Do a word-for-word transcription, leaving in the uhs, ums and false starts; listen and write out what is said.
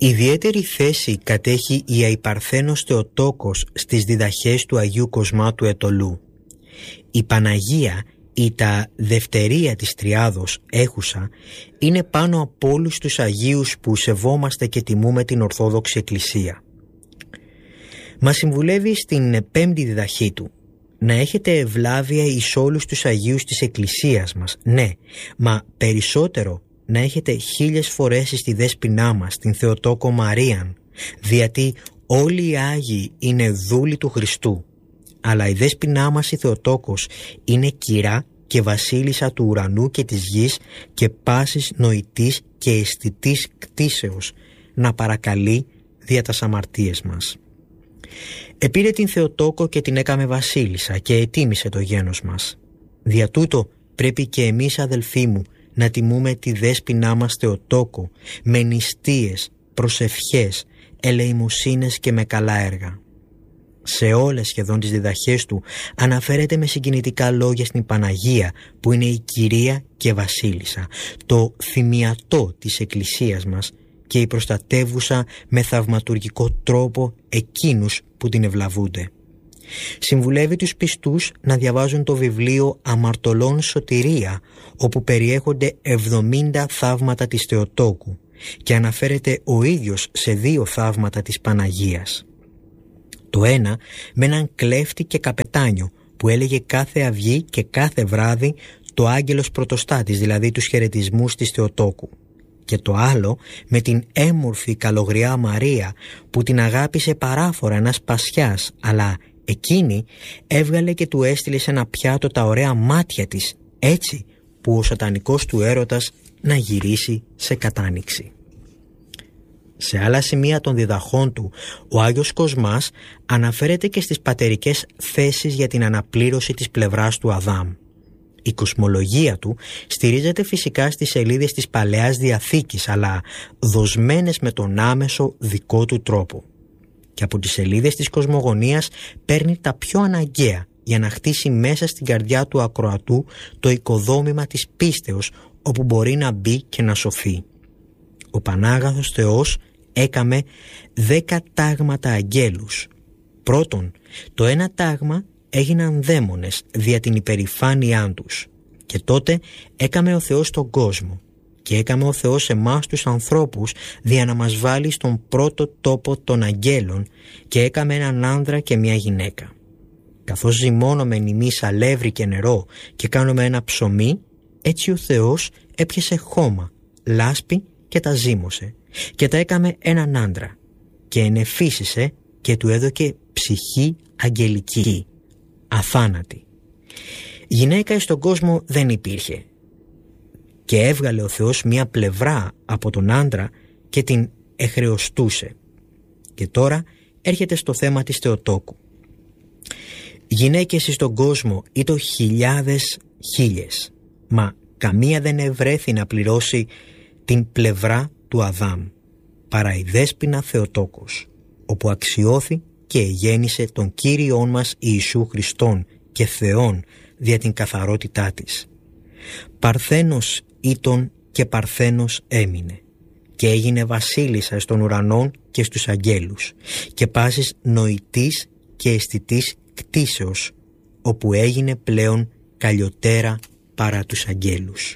Ιδιαίτερη θέση κατέχει η αϊπαρθένος Θεοτόκος στις διδαχές του Αγίου Κοσμά του Αιτωλού. Η Παναγία ή τα δευτερία της Τριάδος έχουσα είναι πάνω από όλους τους Αγίους που σεβόμαστε και τιμούμε την Ορθόδοξη Εκκλησία. Μας συμβουλεύει στην πέμπτη διδαχή του: να έχετε ευλάβεια εις όλους τους Αγίους της Εκκλησίας μας, ναι, μα περισσότερο να έχετε χίλιες φορές στη δέσποινά μας, την Θεοτόκο Μαρίαν, διότι όλοι οι Άγιοι είναι δούλοι του Χριστού, αλλά η δέσποινά μας η Θεοτόκος είναι κυρά και βασίλισσα του ουρανού και της γης και πάσης νοητής και αισθητής κτήσεως, να παρακαλεί δια τας αμαρτίες μας. Επήρε την Θεοτόκο και την έκαμε βασίλισσα και ετίμησε το γένος μας. Δια τούτο πρέπει και εμείς, αδελφοί μου, να τιμούμε τη δέσποινά μας Θεοτόκο με νηστείες, προσευχές, ελεημοσύνες και με καλά έργα. Σε όλες σχεδόν τις διδαχές του αναφέρεται με συγκινητικά λόγια στην Παναγία που είναι η Κυρία και Βασίλισσα, το θυμιατό της Εκκλησίας μας και η προστατεύουσα με θαυματουργικό τρόπο εκείνους που την ευλαβούνται. Συμβουλεύει τους πιστούς να διαβάζουν το βιβλίο «Αμαρτωλών Σωτηρία», όπου περιέχονται εβδομήντα θαύματα της Θεοτόκου και αναφέρεται ο ίδιος σε δύο θαύματα της Παναγίας. Το ένα με έναν κλέφτη και καπετάνιο που έλεγε κάθε αυγή και κάθε βράδυ το άγγελος πρωτοστάτης, δηλαδή τους χαιρετισμούς της Θεοτόκου. Και το άλλο με την έμορφη καλογριά Μαρία που την αγάπησε παράφορα ένας πασιάς, αλλά εκείνη έβγαλε και του έστειλε σε ένα πιάτο τα ωραία μάτια της, έτσι που ο σατανικός του έρωτας να γυρίσει σε κατάνοιξη. Σε άλλα σημεία των διδαχών του, ο Άγιος Κοσμάς αναφέρεται και στις πατερικές θέσεις για την αναπλήρωση της πλευράς του Αδάμ. Η κοσμολογία του στηρίζεται φυσικά στις σελίδες της Παλαιάς Διαθήκης, αλλά δοσμένες με τον άμεσο δικό του τρόπο. Και από τις σελίδες της κοσμογονίας παίρνει τα πιο αναγκαία για να χτίσει μέσα στην καρδιά του ακροατού το οικοδόμημα της πίστεως, όπου μπορεί να μπει και να σωθεί. Ο Πανάγαθος Θεός έκαμε δέκα τάγματα αγγέλους. Πρώτον, το ένα τάγμα έγιναν δαίμονες δια την υπερηφάνειά τους. Και τότε έκαμε ο Θεός τον κόσμο και έκαμε ο Θεός εμάς τους ανθρώπους δια να μας βάλει στον πρώτο τόπο των αγγέλων και έκαμε έναν άνδρα και μια γυναίκα. Καθώς ζυμώνομεν εμείς αλεύρι και νερό και κάνουμε ένα ψωμί, έτσι ο Θεός έπιασε χώμα, λάσπη και τα ζύμωσε και τα έκαμε έναν άντρα και ενεφύσισε και του έδωκε ψυχή αγγελική, αθάνατη. Γυναίκα στον κόσμο δεν υπήρχε και έβγαλε ο Θεός μία πλευρά από τον άντρα και την εχρεωστούσε. Και τώρα έρχεται στο θέμα της Θεοτόκου. Γυναίκες στον κόσμο ήτο χιλιάδες χίλιες, μα καμία δεν ευρέθη να πληρώσει την πλευρά του Αδάμ, παρά η δέσποινα Θεοτόκος, όπου αξιώθη και εγέννησε τον Κύριον μας Ιησού Χριστόν και Θεόν δια την καθαρότητά της. Παρθένος ήτον και παρθένος έμεινε και έγινε βασίλισσα στον ουρανόν και στους αγγέλους και πάσης νοητής και αισθητής κτήσεως, όπου έγινε πλέον καλιωτέρα παρά τους αγγέλους.